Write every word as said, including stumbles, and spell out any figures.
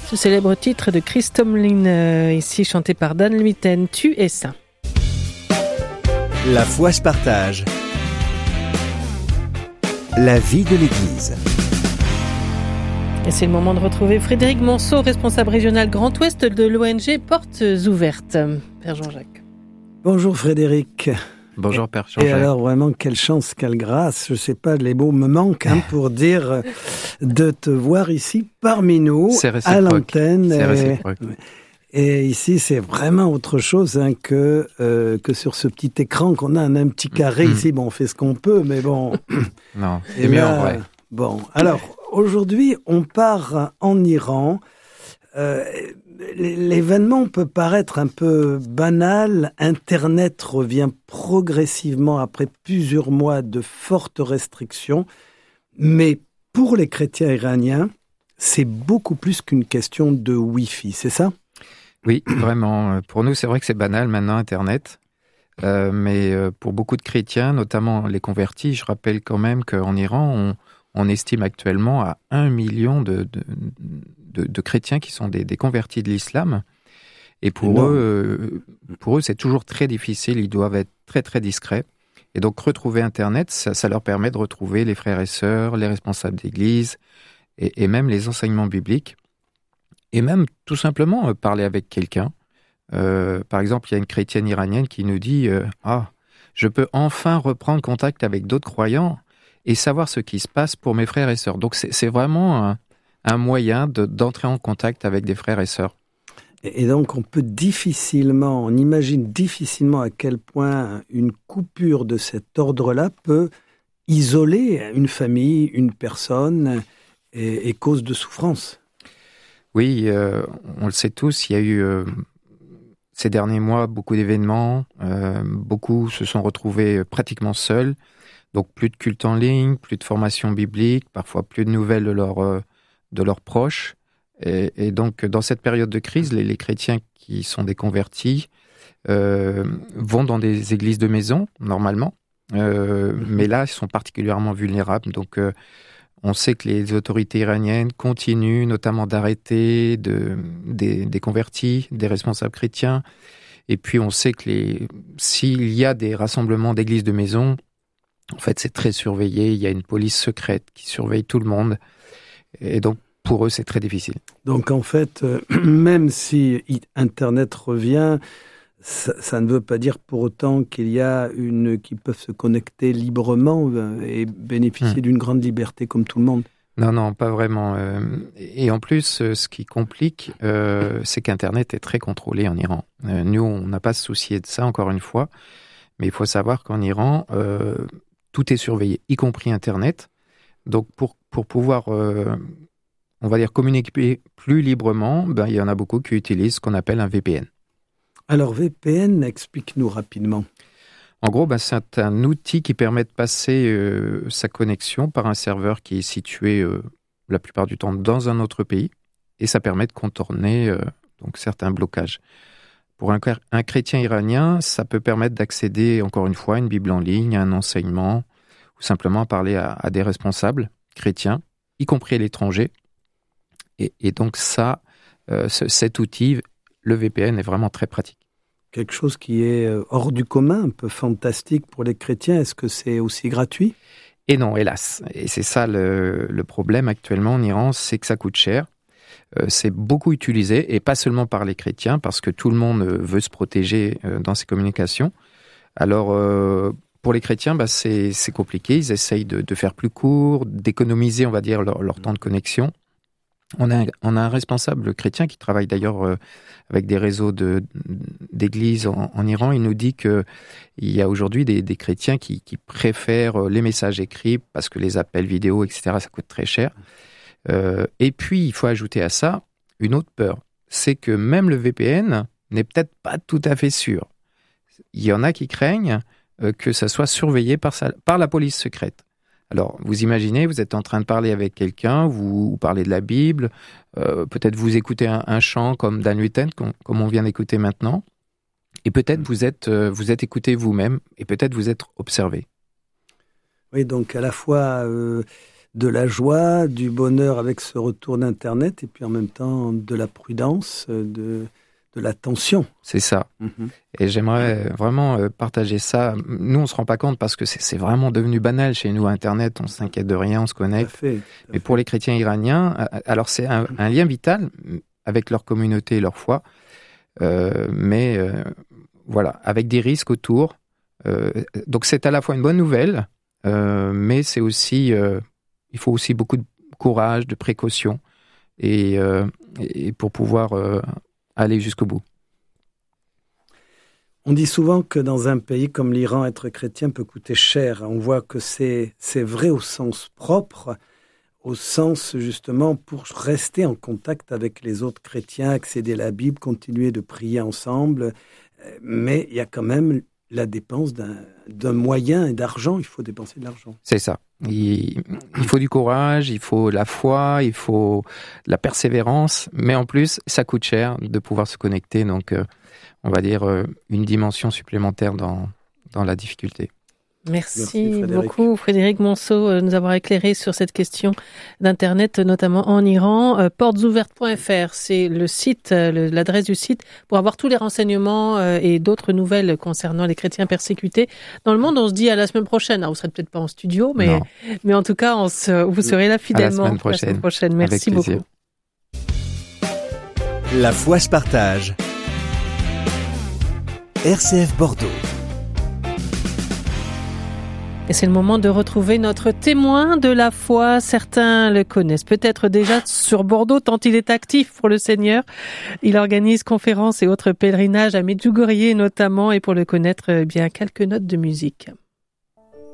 Ce célèbre titre de Chris Tomlin, euh, ici chanté par Dan Luyten, Tu es saint. La foi se partage. La vie de l'Église. Et c'est le moment de retrouver Frédéric Monceau, responsable régional Grand Ouest de l'O N G Portes Ouvertes. Père Jean-Jacques. Bonjour Frédéric. Bonjour Père Jean-Jacques. Et alors vraiment, quelle chance, quelle grâce, je sais pas, les mots me manquent hein, pour dire de te voir ici parmi nous, à l'antenne. C'est réciproque. Et, et ici, c'est vraiment autre chose hein, que, euh, que sur ce petit écran qu'on a, un, un petit carré mmh. ici. Bon, on fait ce qu'on peut, mais bon. Non, c'est mieux en vrai. Bon, alors, aujourd'hui, on part en Iran. Euh, L'événement peut paraître un peu banal. Internet revient progressivement après plusieurs mois de fortes restrictions. Mais pour les chrétiens iraniens, c'est beaucoup plus qu'une question de Wi-Fi, c'est ça ? Oui, vraiment. Pour nous, c'est vrai que c'est banal maintenant, Internet. Euh, mais pour beaucoup de chrétiens, notamment les convertis, je rappelle quand même qu'en Iran, on, on estime actuellement à un million de... de De, de chrétiens qui sont des, des convertis de l'islam. Et pour non. eux, euh, pour eux, c'est toujours très difficile. Ils doivent être très, très discrets. Et donc, retrouver Internet, ça, ça leur permet de retrouver les frères et sœurs, les responsables d'église, et, et même les enseignements bibliques. Et même, tout simplement, euh, parler avec quelqu'un. Euh, par exemple, il y a une chrétienne iranienne qui nous dit euh, « Ah, je peux enfin reprendre contact avec d'autres croyants et savoir ce qui se passe pour mes frères et sœurs. » Donc, c'est, c'est vraiment... un un moyen de, d'entrer en contact avec des frères et sœurs. Et donc, on peut difficilement, on imagine difficilement à quel point une coupure de cet ordre-là peut isoler une famille, une personne, et, et cause de souffrance. Oui, euh, on le sait tous, il y a eu euh, ces derniers mois beaucoup d'événements, euh, beaucoup se sont retrouvés pratiquement seuls, donc plus de culte en ligne, plus de formation biblique, parfois plus de nouvelles de leur... Euh, de leurs proches. Et, et donc, dans cette période de crise, les, les chrétiens qui sont des convertis euh, vont dans des églises de maison, normalement. Euh, mmh. Mais là, ils sont particulièrement vulnérables. Donc, euh, on sait que les autorités iraniennes continuent notamment d'arrêter de, des, des convertis, des responsables chrétiens. Et puis, on sait que les, s'il y a des rassemblements d'églises de maison, en fait, c'est très surveillé. Il y a une police secrète qui surveille tout le monde. Et donc, pour eux, c'est très difficile. Donc, en fait, euh, même si Internet revient, ça, ça ne veut pas dire pour autant qu'il y a une... qu'ils peuvent se connecter librement et bénéficier mmh. d'une grande liberté comme tout le monde. Non, non, pas vraiment. Et en plus, ce qui complique, euh, c'est qu'Internet est très contrôlé en Iran. Euh, nous, on n'a pas à se soucier de ça, encore une fois. Mais il faut savoir qu'en Iran, euh, tout est surveillé, y compris Internet. Donc, pour, pour pouvoir, euh, on va dire, communiquer plus librement, ben, il y en a beaucoup qui utilisent ce qu'on appelle un V P N. Alors, V P N, explique-nous rapidement. En gros, ben, c'est un outil qui permet de passer euh, sa connexion par un serveur qui est situé euh, la plupart du temps dans un autre pays, et ça permet de contourner euh, donc, certains blocages. Pour un, un chrétien iranien, ça peut permettre d'accéder, encore une fois, à une Bible en ligne, à un enseignement, ou simplement parler à, à des responsables chrétiens, y compris à l'étranger. Et, et donc ça, euh, ce, cet outil, le V P N, est vraiment très pratique. Quelque chose qui est hors du commun, un peu fantastique pour les chrétiens. Est-ce que c'est aussi gratuit ? Et non, hélas. Et c'est ça le, le problème actuellement en Iran, c'est que ça coûte cher. Euh, c'est beaucoup utilisé, et pas seulement par les chrétiens, parce que tout le monde veut se protéger euh, dans ses communications. Alors... Euh, Pour les chrétiens, bah, c'est, c'est compliqué. Ils essayent de, de faire plus court, d'économiser, on va dire, leur, leur temps de connexion. On a, un, on a un responsable chrétien qui travaille d'ailleurs euh, avec des réseaux de, d'églises en, en Iran. Il nous dit qu'il y a aujourd'hui des, des chrétiens qui, qui préfèrent les messages écrits parce que les appels vidéo, et cetera, ça coûte très cher. Euh, et puis, il faut ajouter à ça une autre peur. C'est que même le V P N n'est peut-être pas tout à fait sûr. Il y en a qui craignent que ça soit surveillé par, sa, par la police secrète. Alors, vous imaginez, vous êtes en train de parler avec quelqu'un, vous, vous parlez de la Bible, euh, peut-être vous écoutez un, un chant comme Dan Luyten, comme, comme on vient d'écouter maintenant, et peut-être vous êtes, euh, vous êtes écouté vous-même, et peut-être vous êtes observé. Oui, donc à la fois, euh, de la joie, du bonheur avec ce retour d'Internet, et puis en même temps de la prudence, de, de l'attention. C'est ça. Mm-hmm. Et j'aimerais vraiment partager ça. Nous, on se rend pas compte parce que c'est, c'est vraiment devenu banal chez nous, Internet. On s'inquiète de rien, on se connecte. Tout à fait, tout à Mais fait. pour les chrétiens iraniens, alors c'est un, un lien vital avec leur communauté et leur foi, euh, mais euh, voilà, avec des risques autour. Euh, donc c'est à la fois une bonne nouvelle, euh, mais c'est aussi, euh, il faut aussi beaucoup de courage, de précaution, et, euh, et pour pouvoir euh, aller jusqu'au bout. On dit souvent que dans un pays comme l'Iran, être chrétien peut coûter cher. On voit que c'est, c'est vrai au sens propre, au sens justement pour rester en contact avec les autres chrétiens, accéder à la Bible, continuer de prier ensemble. Mais il y a quand même la dépense d'un, d'un moyen et d'argent. Il faut dépenser de l'argent. C'est ça. Il, il faut du courage, il faut la foi, il faut la persévérance. Mais en plus, ça coûte cher de pouvoir se connecter. Donc, euh, on va dire euh, une dimension supplémentaire dans, dans la difficulté. Merci, Merci Frédéric. beaucoup Frédéric Monceau de nous avoir éclairé sur cette question d'Internet, notamment en Iran. Euh, portes ouvertes point f r, c'est le site, le, l'adresse du site pour avoir tous les renseignements euh, et d'autres nouvelles concernant les chrétiens persécutés dans le monde. On se dit à la semaine prochaine. Alors, vous serez peut-être pas en studio, mais, mais en tout cas, on se, vous serez là fidèlement à la semaine prochaine. La semaine prochaine. Merci beaucoup. La foi se partage. R C F Bordeaux. Et c'est le moment de retrouver notre témoin de la foi. Certains le connaissent peut-être déjà sur Bordeaux, tant il est actif pour le Seigneur. Il organise conférences et autres pèlerinages à Medjugorje notamment. Et pour le connaître, eh bien quelques notes de musique.